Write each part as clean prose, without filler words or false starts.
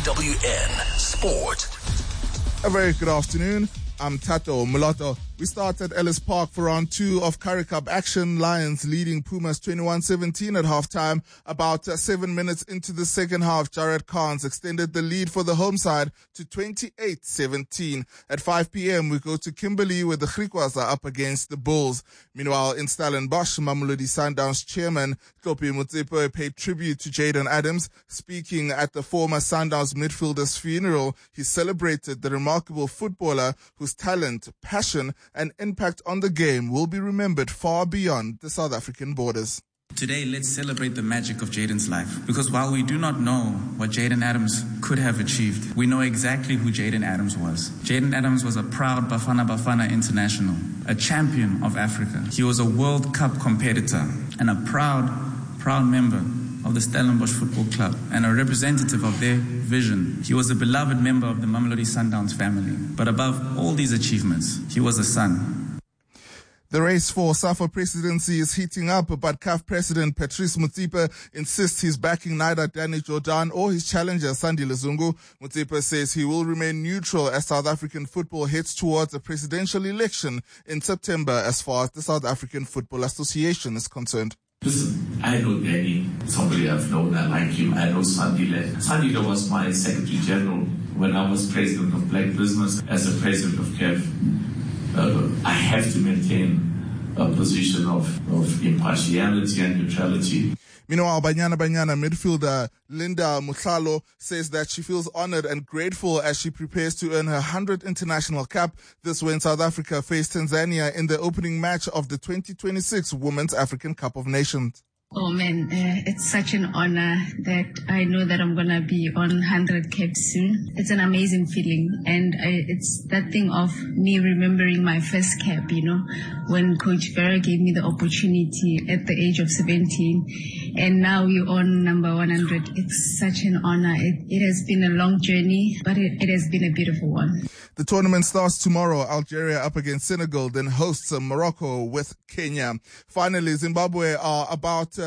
SAWN Sport. A very good afternoon. I'm Tato Mulatto. We start at Ellis Park for round 2 of Currie Cup action. Lions leading Pumas 21-17 at halftime. About 7 minutes into the second half, Jared Carnes extended the lead for the home side to 28-17. At 5 p.m., we go to Kimberley where the Griquas are up against the Bulls. Meanwhile, in Stellenbosch, Mamelodi Sundowns chairman Hlopi Motsepe paid tribute to Jayden Adams. Speaking at the former Sundowns midfielder's funeral, he celebrated the remarkable footballer whose talent, passion, and impact on the game will be remembered far beyond the South African borders. Today, let's celebrate the magic of Jayden's life. Because while we do not know what Jayden Adams could have achieved, we know exactly who Jayden Adams was. Jayden Adams was a proud Bafana Bafana international, a champion of Africa. He was a World Cup competitor and a proud member of the Stellenbosch Football Club and a representative of their vision. He was a beloved member of the Mamelodi Sundowns family. But above all these achievements, he was a son. The race for SAFA presidency is heating up, but CAF President Patrice Motsepe insists he's backing neither Danny Jordan or his challenger Sandile Zungu. Motsepe says he will remain neutral as South African football heads towards a presidential election in September as far as the South African Football Association is concerned. Listen, I know Danny, somebody I've known, I like him. I know Sandile. Sandile was my Secretary General when I was President of Black Business. As a President of CAF, I have to maintain a position of impartiality and neutrality. Meanwhile, Banyana midfielder Linda Mutlalo says that she feels honored and grateful as she prepares to earn her 100th international cap. This when South Africa faced Tanzania in the opening match of the 2026 Women's African Cup of Nations. Oh man, it's such an honor that I know that I'm going to be on 100 caps soon. It's an amazing feeling, and it's that thing of me remembering my first cap, when Coach Vera gave me the opportunity at the age of 17, and now we're on number 100. It's such an honor. It has been a long journey, but it has been a beautiful one. The tournament starts tomorrow. Algeria up against Senegal, then hosts Morocco with Kenya. Finally, Zimbabwe are about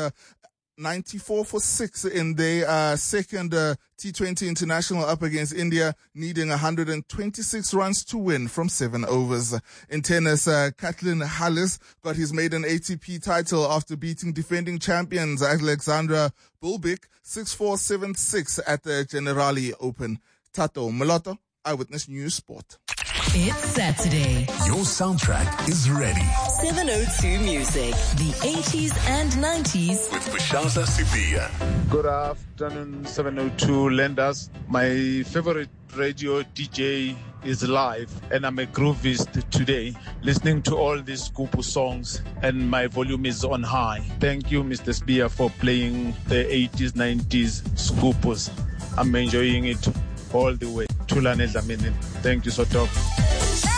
94 for 6 in their second T20 international up against India, needing 126 runs to win from 7 overs. In tennis, Katlin Hallis got his maiden ATP title after beating defending champions Alexandra Bulbic 6-4, 7-6 at the Generali Open. Tato Mulatto, Eyewitness News Sport. It's Saturday. Your soundtrack is ready. 702 Music, the 80s and 90s with Bashasa Sibia. Good afternoon, 702 lenders. My favorite radio DJ is live, and I'm a groovist today, listening to all these Kupu songs, and my volume is on high. Thank you, Mr. Spear, for playing the 80s, 90s Skupus. I'm enjoying it all the way. Thank you, Sotop.